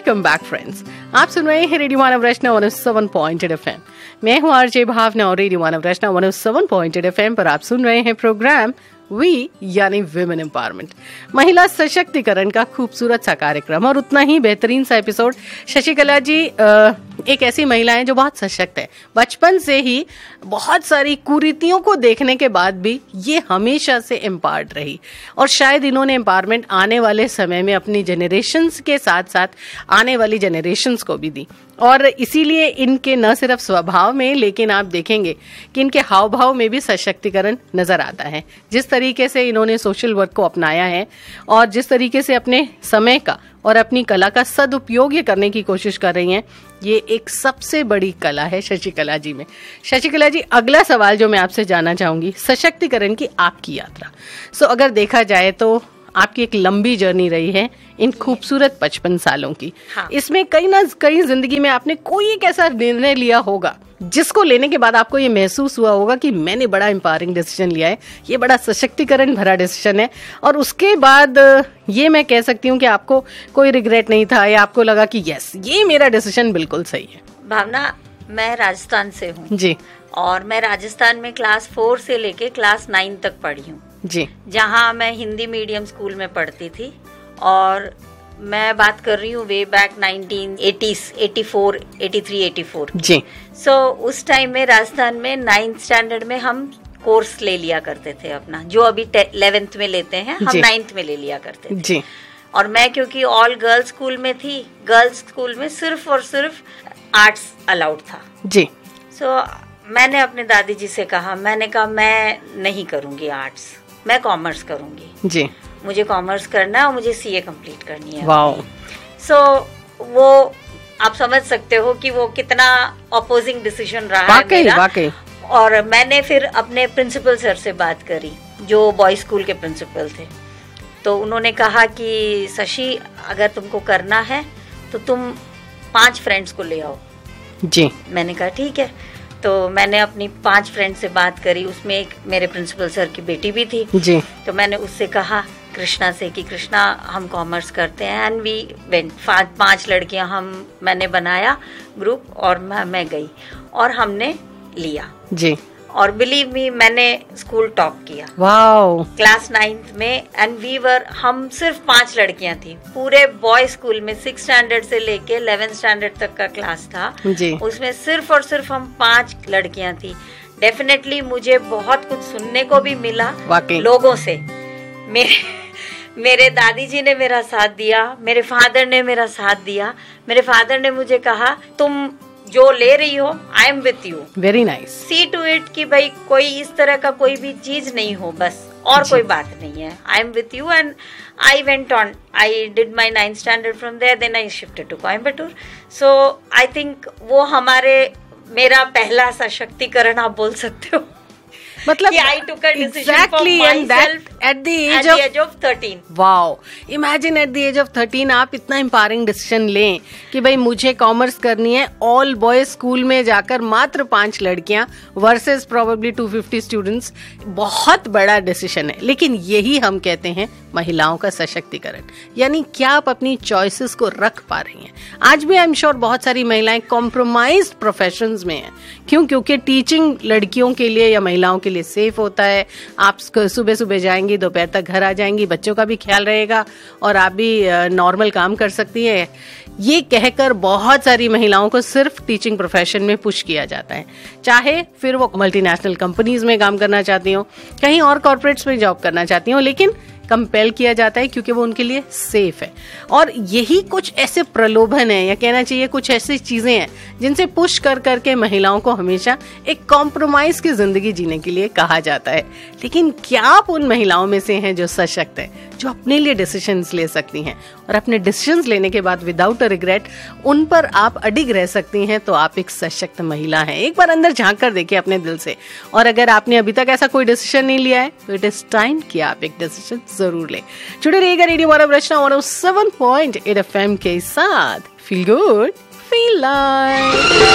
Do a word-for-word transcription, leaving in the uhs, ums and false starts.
Welcome back friends. आप सुन रहे हैं रेडियो मानव रचना one O seven point eight F M. मैं हूँ आरजे भावना और रेडियो मानव रचना one O seven point eight F M पर आप सुन रहे हैं प्रोग्राम वी यानी विमेन एम्पावरमेंट, महिला सशक्तिकरण का खूबसूरत सा कार्यक्रम और उतना ही बेहतरीन सा एपिसोड। शशिकला जी आ, एक ऐसी महिला है जो बहुत सशक्त है। बचपन से ही बहुत सारी कुरीतियों को देखने के बाद भी ये हमेशा से एम्पावर्ड रही और शायद इन्होंने एम्पावरमेंट आने वाले समय में अपनी जनरेशन्स के साथ साथ आने वाली जनरेशन्स को भी दी। और इसीलिए इनके न सिर्फ स्वभाव में लेकिन आप देखेंगे कि इनके हाव भाव में भी सशक्तिकरण नजर आता है। जिस तरीके से इन्होंने सोशल वर्क को अपनाया है और जिस तरीके से अपने समय का और अपनी कला का सदुपयोग ये करने की कोशिश कर रही हैं, ये एक सबसे बड़ी कला है शशिकला जी में। शशिकला जी, अगला सवाल जो मैं आपसे जानना चाहूंगी, सशक्तिकरण की आपकी यात्रा। सो अगर देखा जाए तो आपकी एक लंबी जर्नी रही है इन खूबसूरत पचपन सालों की। हाँ। इसमें कई ना कई जिंदगी में आपने कोई एक ऐसा निर्णय लिया होगा जिसको लेने के बाद आपको ये महसूस हुआ होगा कि मैंने बड़ा एम्पावरिंग डिसीजन लिया है, ये बड़ा सशक्तिकरण भरा डिसीजन है, और उसके बाद ये मैं कह सकती हूँ कि आपको कोई रिग्रेट नहीं था या आपको लगा कि यस ये मेरा डिसीजन बिल्कुल सही है। भावना, मैं राजस्थान से हूँ जी, और मैं राजस्थान में क्लास फोर से लेके क्लास नाइन तक पढ़ी हूँ जी, जहाँ मैं हिंदी मीडियम स्कूल में पढ़ती थी। और मैं बात कर रही हूँ way back nineteen eighties, eighty four, eighty three, eighty four G. सो so, उस टाइम में राजस्थान में नाइन्थ स्टैंडर्ड में हम कोर्स ले लिया करते थे अपना, जो अभी इलेवेंथ में लेते हैं हम नाइन्थ में ले लिया करते थे जी। और मैं क्योंकि ऑल गर्ल्स स्कूल में थी, गर्ल्स स्कूल में सिर्फ और सिर्फ आर्ट्स अलाउड था जी। सो so, मैंने अपने दादी जी से कहा, मैंने कहा मैं नहीं करूंगी आर्ट्स, मैं कॉमर्स करूंगी जी, मुझे कॉमर्स करना है और मुझे सीए कंप्लीट करनी है। वाओ। सो so, वो आप समझ सकते हो कि वो कितना अपोजिंग डिसीजन रहा है मेरा। वाकई। और मैंने फिर अपने प्रिंसिपल सर से बात करी जो बॉयज स्कूल के प्रिंसिपल थे, तो उन्होंने कहा कि शशि अगर तुमको करना है तो तुम पांच फ्रेंड्स को ले आओ जी। मैंने कहा ठीक है। तो मैंने अपनी पांच फ्रेंड से बात करी, उसमें एक मेरे प्रिंसिपल सर की बेटी भी थी जी। तो मैंने उससे कहा कृष्णा से कि कृष्णा हम कॉमर्स करते हैं, एंड वी वेंट, पांच लड़कियां हम मैंने बनाया ग्रुप और मैं, मैं गई और हमने लिया जी। और बिलीव मी, मैंने स्कूल टॉप किया। वाओ। क्लास नाइन्थ में, एंड वी वर, हम सिर्फ पांच लड़कियां थी पूरे बॉय स्कूल में। सिक्स स्टैंडर्ड से लेके इलेवेंथ स्टैंडर्ड तक का क्लास था जी। उसमें सिर्फ और सिर्फ हम पांच लड़कियां थी। डेफिनेटली मुझे बहुत कुछ सुनने को भी मिला लोगों से। मेरे मेरे दादी जी ने मेरा साथ दिया, मेरे फादर ने मेरा साथ दिया। मेरे फादर ने मुझे कहा तुम जो ले रही हो, I am with you, very nice, C to it कि भाई कोई इस तरह का कोई भी चीज नहीं हो, बस और कोई बात नहीं है, I am with you. And I went on, I did my ninth standard from there, then I shifted to Coimbatore. So I think वो हमारे मेरा पहला सशक्तिकरण आप बोल सकते हो। मतलब I took a decision exactly for myself at the age, at the age of thirteen. Wow. Imagine at the age of thirteen आप इतना एम्पावरिंग डिसीजन लें कि भाई मुझे कॉमर्स करनी है, ऑल बॉयज स्कूल में जाकर मात्र पांच लड़कियां versus probably to fifty students. बहुत बड़ा डिसीजन है, लेकिन यही हम कहते हैं महिलाओं का सशक्तिकरण। यानी क्या आप अपनी चॉइसेस को रख पा रही हैं। आज भी आई एम श्योर बहुत सारी महिलाएं कॉम्प्रोमाइज्ड प्रोफेशंस में हैं। क्यों? क्योंकि टीचिंग लड़कियों के लिए या महिलाओं के लिए सेफ होता है। आप सुबह सुबह जाएंगी, दोपहर तक घर आ जाएंगी, बच्चों का भी ख्याल रहेगा और आप भी नॉर्मल काम कर सकती है। ये कहकर बहुत सारी महिलाओं को सिर्फ टीचिंग प्रोफेशन में पुश किया जाता है, चाहे फिर वो मल्टीनेशनल कंपनीज में काम करना चाहती हो, कहीं और कॉर्पोरेट्स में जॉब करना चाहती हो, लेकिन कंपेल किया जाता है क्योंकि वो उनके लिए सेफ है। और यही कुछ ऐसे प्रलोभन है, या कहना चाहिए कुछ ऐसी चीजें हैं जिनसे पुश कर करके महिलाओं को हमेशा एक कॉम्प्रोमाइज की जिंदगी जीने के लिए कहा जाता है। लेकिन क्या आप उन महिलाओं में से हैं जो सशक्त है, जो अपने लिए डिसीजंस ले सकती हैं और अपने डिसीजंस लेने के बाद विदाउट अ रिग्रेट उन पर आप अडिग रह सकती हैं, तो आप एक सशक्त महिला हैं। एक बार अंदर झांक कर देखिए अपने दिल से, और अगर आपने अभी तक ऐसा कोई डिसीजन नहीं लिया है तो इट इज टाइम कि आप एक डिसीजन जरूर ले। जुड़े रहिएगा रेडियो मानव रचना one O seven point eight F M के साथ। Feel good, feel like.